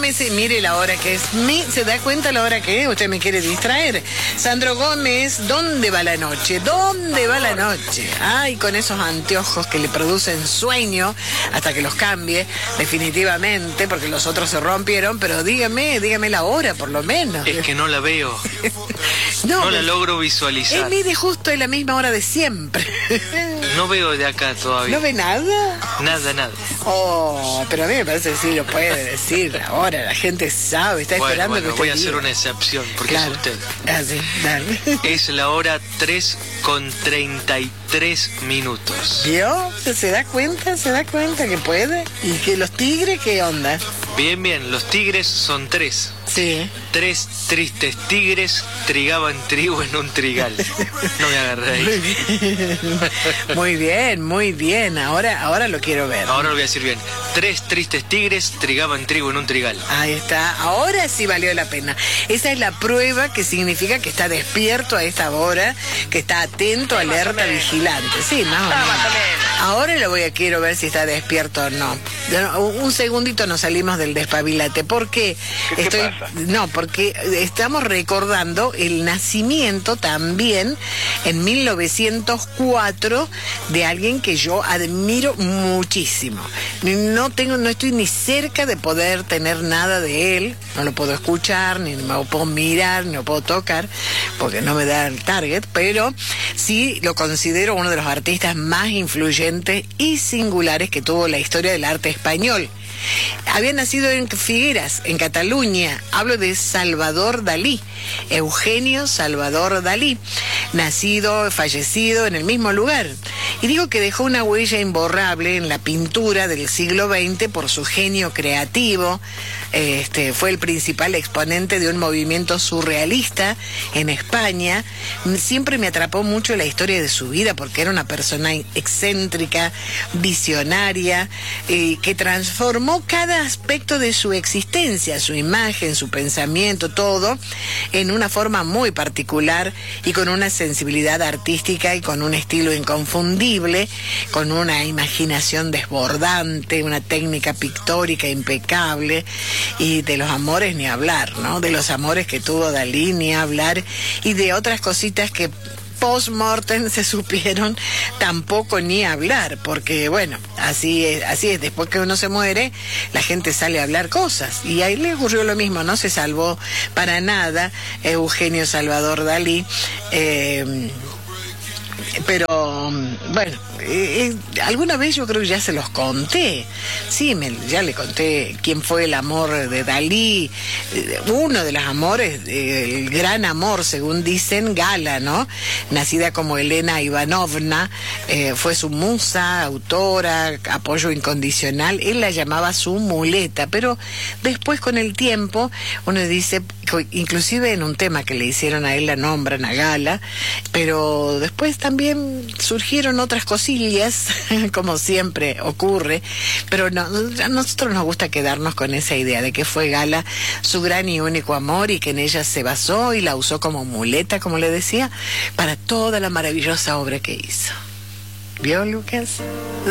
Fíjese, mire la hora que es. ¿Se da cuenta la hora que es? Usted me quiere distraer. Sandro Gómez, ¿dónde va la noche? ¿Dónde va la noche? Ay, con esos anteojos que le producen sueño hasta que los cambie, definitivamente, porque los otros se rompieron, pero dígame la hora, por lo menos. Es que no la veo. No la logro visualizar. Mire, justo en la misma hora de siempre. No veo de acá todavía. ¿No ve nada? Nada. Oh, pero a mí me parece que sí lo puede decir ahora, la gente sabe, está esperando que usted voy a diga. hacer una excepción, porque claro. es usted. Así, dale. Es la hora 3:33. ¿Vio? ¿Se da cuenta? ¿Se da cuenta que puede? ¿Y que los tigres qué onda? Bien, los tigres son 3. Sí. 3 tristes tigres trigaban trigo en un trigal. No me agarré ahí. Muy bien. Ahora lo quiero ver. Ahora lo voy a decir bien. 3 tristes tigres trigaban trigo en un trigal. Ahí está. Ahora sí valió la pena. Esa es la prueba que significa que está despierto a esta hora, que está atento, alerta, vigilante. Sí, más o menos. Ahora quiero ver si está despierto o no. Un segundito nos salimos del despabilate. ¿Por qué? ¿Qué pasa? No, porque estamos recordando el nacimiento también en 1904 de alguien que yo admiro muchísimo. No estoy ni cerca de poder tener nada de él, no lo puedo escuchar, ni me lo puedo mirar, ni lo puedo tocar, porque no me da el target, pero sí lo considero uno de los artistas más influyentes y singulares que tuvo la historia del arte español. Había nacido en Figueras, en Cataluña. Hablo de Salvador Dalí, Eugenio Salvador Dalí, fallecido en el mismo lugar. Y digo que dejó una huella imborrable en la pintura del siglo XX por su genio creativo. Fue el principal exponente de un movimiento surrealista en España. Siempre me atrapó mucho la historia de su vida porque era una persona excéntrica, visionaria, que transformó cada aspecto de su existencia, su imagen, su pensamiento, todo, en una forma muy particular y con una sensibilidad artística y con un estilo inconfundible, con una imaginación desbordante, una técnica pictórica impecable, y de los amores ni hablar, ¿no? De los amores que tuvo Dalí ni hablar, y de otras cositas que post-mortem se supieron tampoco ni hablar, porque bueno, así es, después que uno se muere, la gente sale a hablar cosas, y ahí le ocurrió lo mismo, no se salvó para nada Eugenio Salvador Dalí, pero bueno, alguna vez yo creo que ya se los conté. Sí, ya le conté quién fue el amor de Dalí. Uno de los amores, el gran amor, según dicen, Gala, ¿no? Nacida como Elena Ivanovna, fue su musa, autora, apoyo incondicional. Él la llamaba su muleta, pero después con el tiempo uno dice, inclusive en un tema que le hicieron a él la nombran a Gala, pero después también surgieron otras cosillas, como siempre ocurre, pero a nosotros nos gusta quedarnos con esa idea de que fue Gala su gran y único amor y que en ella se basó y la usó como muleta, como le decía, para toda la maravillosa obra que hizo. ¿Vio, Lucas?